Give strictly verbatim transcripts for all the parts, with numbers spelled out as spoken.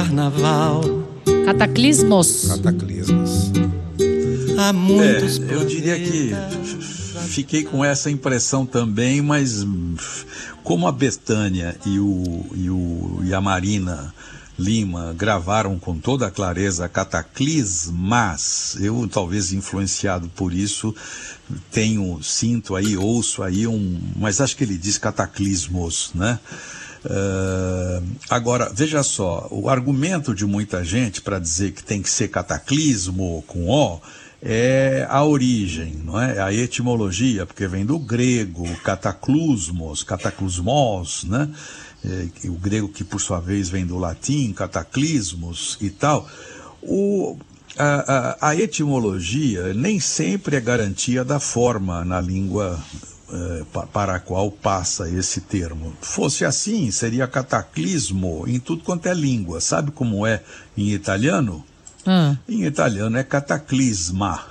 carnaval. Cataclismos. Cataclismos. Há muitos É, eu diria que fiquei com essa impressão também, mas como a Bethânia e, o, e, o, e a Marina Lima gravaram com toda a clareza Cataclismas, eu talvez influenciado por isso tenho, sinto aí, ouço aí um, mas acho que ele diz cataclismos, né? Uh, agora, veja só, o argumento de muita gente para dizer que tem que ser cataclismo com O é a origem, não é? A etimologia, porque vem do grego, cataclusmos, cataclusmos, né? É, o grego que por sua vez vem do latim, cataclismos e tal. O, a, a, a etimologia nem sempre é garantia da forma na língua é, para a qual passa esse termo. Fosse assim, seria cataclismo em tudo quanto é língua. Sabe como é em italiano? Hum. Em italiano é cataclisma.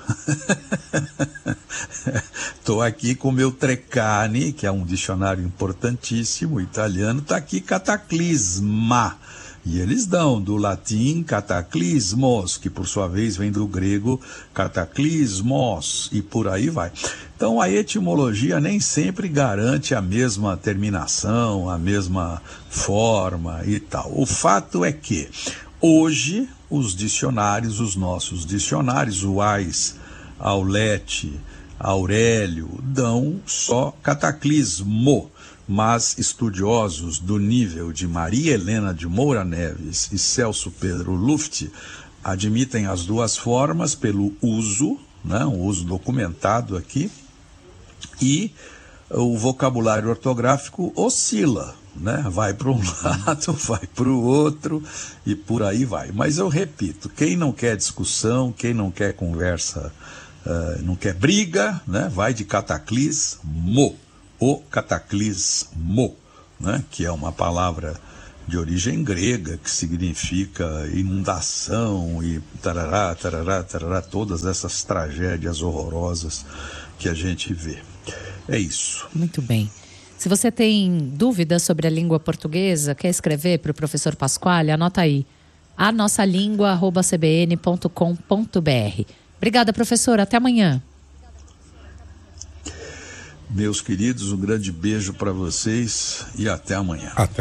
Estou aqui com o meu Treccani, que é um dicionário importantíssimo italiano, está aqui cataclisma. E eles dão do latim cataclismos, que por sua vez vem do grego cataclismos, e por aí vai. Então a etimologia nem sempre garante a mesma terminação, a mesma forma e tal. O fato é que hoje os dicionários, os nossos dicionários, o Ais, Aulete, Aurélio, dão só cataclismo, mas estudiosos do nível de Maria Helena de Moura Neves e Celso Pedro Luft admitem as duas formas pelo uso, né, um uso documentado aqui, e o vocabulário ortográfico oscila, né? Vai para um lado, vai para o outro e por aí vai. Mas eu repito, quem não quer discussão, quem não quer conversa, uh, não quer briga, né? Vai de cataclismo, o cataclismo, né? Que é uma palavra de origem grega que significa inundação e tarará, tarará, tarará, todas essas tragédias horrorosas que a gente vê. É isso. Muito bem. Se você tem dúvidas sobre a língua portuguesa, quer escrever para o professor Pasquale, anota aí, a nossa língua arroba c b n ponto com ponto b r. Obrigada, professor. Até amanhã. Meus queridos, um grande beijo para vocês e até amanhã. Até